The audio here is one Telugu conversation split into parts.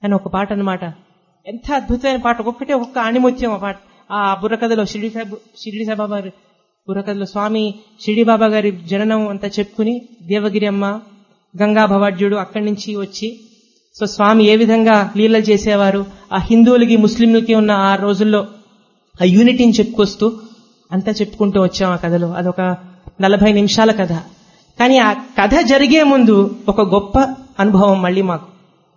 అని ఒక పాట అన్నమాట. ఎంత అద్భుతమైన పాట, ఒక్కొక్క ఆణిముత్యం ఆ పాట. ఆ బుర్రకథలో షిరిడి సాయిబాబా గారి బుర్రకథలో స్వామి షిరిడి బాబా గారి జననం అంతా చెప్పుకుని, దేవగిరి అమ్మ, గంగా భవాఢ్యుడు అక్కడి నుంచి వచ్చి, సో స్వామి ఏ విధంగా లీలలు చేసేవారు, ఆ హిందువులకి ముస్లింలకి ఉన్న ఆ రోజుల్లో ఆ యూనిటీని చెప్పుకొస్తూ అంతా చెప్పుకుంటూ వచ్చాం ఆ కథలో. అదొక 40 నిమిషాల కథ. కానీ ఆ కథ జరిగే ముందు ఒక గొప్ప అనుభవం మళ్ళీ మాకు.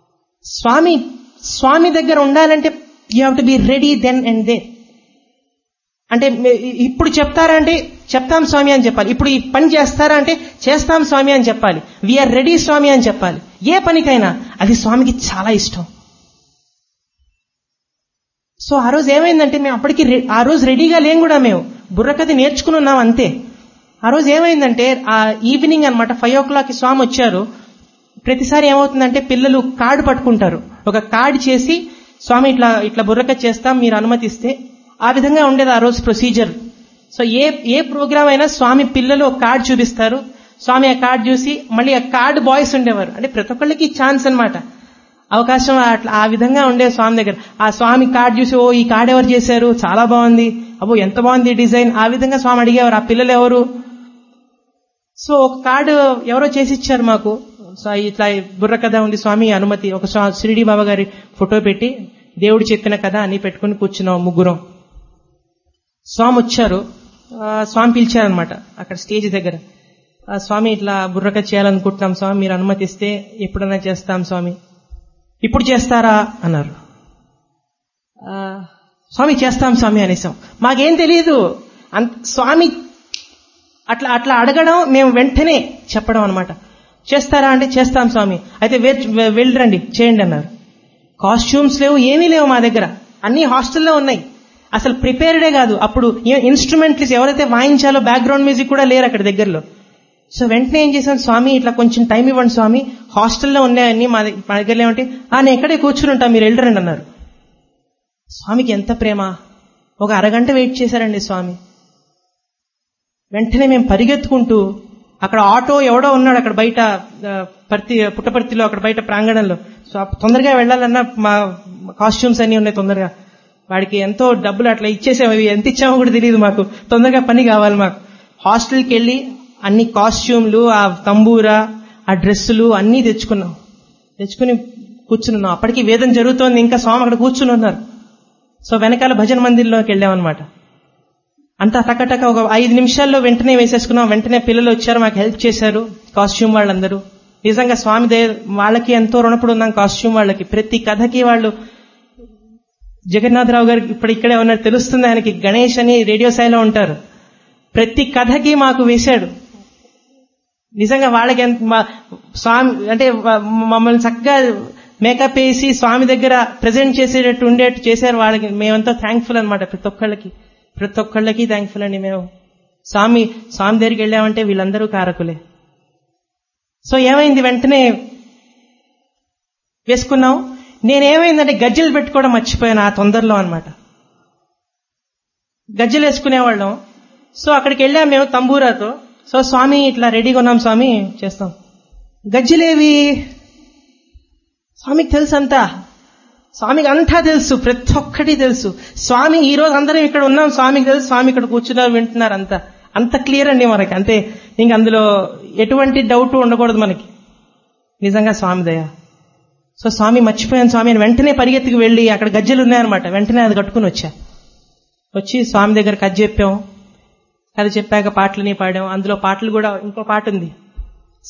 స్వామి దగ్గర ఉండాలంటే you have to be ready then and they. అంటే ఇప్పుడు చెప్తారా అంటే చెప్తాం స్వామి అని చెప్పాలి. ఇప్పుడు ఈ పని చేస్తారా అంటే చేస్తాం స్వామి అని చెప్పాలి. వీఆర్ రెడీ స్వామి అని చెప్పాలి. ఏ పనికైనా అది స్వామికి చాలా ఇష్టం. సో ఆ రోజు ఏమైందంటే మేము అప్పటికి ఆ రోజు రెడీగా లేం కూడా, మేము బుర్రకథ నేర్చుకుని ఉన్నాం అంతే. ఆ రోజు ఏమైందంటే ఆ ఈవినింగ్ అనమాట 5 o'clock స్వామి వచ్చారు. ప్రతిసారి ఏమవుతుందంటే పిల్లలు కార్డు పట్టుకుంటారు, ఒక కార్డు చేసి స్వామి ఇట్లా ఇట్లా బుర్రకథ చేస్తాం మీరు అనుమతిస్తే, ఆ విధంగా ఉండేది ఆ రోజు ప్రొసీజర్. సో ఏ ప్రోగ్రామ్ అయినా స్వామి పిల్లలు ఒక కార్డు చూపిస్తారు, స్వామి ఆ కార్డు చూసి మళ్ళీ ఆ కార్డు బాయ్స్ ఉండేవారు. అంటే ప్రతి ఒక్కళ్ళకి ఛాన్స్ అనమాట, అవకాశం అట్లా ఆ విధంగా ఉండే స్వామి దగ్గర. ఆ స్వామి కార్డు చూసి ఓ ఈ కార్డు ఎవరు చేశారు, చాలా బాగుంది, అబ్బో ఎంత బాగుంది డిజైన్, ఆ విధంగా స్వామి అడిగేవారు ఆ పిల్లలు ఎవరు. సో ఒక కార్డు ఎవరో చేసి ఇచ్చారు మాకు. సో ఇట్లా బుర్రకథ ఉంది స్వామి అనుమతి, ఒక షిరిడి బాబా గారి ఫోటో పెట్టి దేవుడు చెప్పిన కథ అని పెట్టుకుని కూర్చున్నాం ముగ్గురం. స్వామి వచ్చారు, స్వామి పిలిచారనమాట అక్కడ స్టేజ్ దగ్గర. స్వామి ఇట్లా బుర్రకథ చేయాలనుకుంటున్నాం స్వామి, మీరు అనుమతిస్తే ఎప్పుడైనా చేస్తాం స్వామి. ఇప్పుడు చేస్తారా అన్నారు. స్వామి చేస్తాం స్వామి అనేసాం. మాకేం తెలియదు, స్వామి అట్లా అట్లా అడగడం, మేము వెంటనే చెప్పడం అనమాట. చేస్తారా అంటే చేస్తాం స్వామి, అయితే వెళ్ళరండి చేయండి అన్నారు. కాస్ట్యూమ్స్ లేవు, ఏమీ లేవు మా దగ్గర, అన్ని హాస్టల్లో ఉన్నాయి, అసలు ప్రిపేర్డే కాదు. అప్పుడు ఇన్స్ట్రుమెంట్స్ ఎవరైతే వాయించాలో బ్యాక్గ్రౌండ్ మ్యూజిక్ కూడా లేరు అక్కడ దగ్గరలో. సో వెంటనే ఏం చేశాను, స్వామి ఇట్లా కొంచెం టైం ఇవ్వండి స్వామి, హాస్టల్లో ఉన్నాయన్నీ మా దగ్గర ఏమంటే నేను ఎక్కడే కూర్చుని ఉంటా మీరు వెళ్ళరండి అన్నారు. స్వామికి ఎంత ప్రేమ, ఒక అరగంట వెయిట్ చేశారండి స్వామి. వెంటనే మేము పరిగెత్తుకుంటూ అక్కడ ఆటో ఎవడో ఉన్నాడు అక్కడ బయట పుట్టపర్తిలో అక్కడ బయట ప్రాంగణంలో. సో తొందరగా వెళ్ళాలన్నా మా కాస్ట్యూమ్స్ అన్ని ఉన్నాయి తొందరగా, వాడికి ఎంతో డబ్బులు అట్లా ఇచ్చేసాము, ఎంత ఇచ్చామో కూడా తెలియదు మాకు, తొందరగా పని కావాలి మాకు. హాస్టల్కి వెళ్ళి అన్ని కాస్ట్యూమ్లు, ఆ తంబూరా, ఆ డ్రెస్సులు అన్నీ తెచ్చుకుని కూర్చున్నాం. అప్పటికి వేదం జరుగుతోంది, ఇంకా స్వామి అక్కడ కూర్చుని ఉన్నారు. సో వెనకాల భజన మందిర్లోకి వెళ్ళామన్నమాట. అంతా టకటక ఒక 5 నిమిషాల్లో వెంటనే వేసేసుకున్నాం. వెంటనే పిల్లలు వచ్చారు, మాకు హెల్ప్ చేశారు కాస్ట్యూమ్ వాళ్ళందరూ. నిజంగా స్వామి వాళ్ళకి ఎంతో రుణపడి ఉన్నాం కాస్ట్యూమ్ వాళ్ళకి. ప్రతి కథకి వాళ్ళు, జగన్నాథరావు గారికి ఇప్పుడు ఇక్కడే ఉన్నారు తెలుస్తుంది ఆయనకి, గణేష్ అని రేడియో సాయిలో ఉంటారు, ప్రతి కథకి మాకు వేశాడు. నిజంగా వాళ్ళకి స్వామి అంటే మమ్మల్ని చక్కగా మేకప్ వేసి స్వామి దగ్గర ప్రజెంట్ చేసేటట్టు ఉండేట్టు చేశారు. వాళ్ళకి మేమంతా థ్యాంక్ఫుల్ అనమాట, ప్రతి ఒక్కళ్ళకి థ్యాంక్ఫుల్ అండి. మేము స్వామి దగ్గరికి వెళ్ళామంటే వీళ్ళందరూ కారకులే. సో ఏమైంది, వెంటనే వేసుకున్నాం. నేనేమైందంటే గజ్జెలు పెట్టుకోవడం మర్చిపోయాను ఆ తొందరలో అనమాట. గజ్జెలు వేసుకునేవాళ్ళం. సో అక్కడికి వెళ్ళాం మేము తంబూరాతో. సో స్వామి ఇట్లా రెడీగా ఉన్నాం స్వామి చేస్తాం. గజ్జెలేవి స్వామికి తెలుసు, అంతా స్వామికి అంతా తెలుసు, ప్రతి ఒక్కటి తెలుసు. స్వామి ఈ రోజు అందరం ఇక్కడ ఉన్నాం, స్వామికి తెలుసు, స్వామి ఇక్కడ కూర్చున్నారు వింటున్నారు, అంత క్లియర్ అండి మనకి. అంతే, ఇంక అందులో ఎటువంటి డౌట్ ఉండకూడదు మనకి. నిజంగా స్వామి దయ. సో స్వామి మర్చిపోయాను స్వామి అని వెంటనే పరిగెత్తుకు వెళ్ళి అక్కడ గజ్జెలు ఉన్నాయన్నమాట, వెంటనే అది కట్టుకుని వచ్చి స్వామి దగ్గర కథ చెప్పాం. కథ చెప్పాక పాటలని పాడాం. అందులో పాటలు కూడా ఇంకో పాట ఉంది,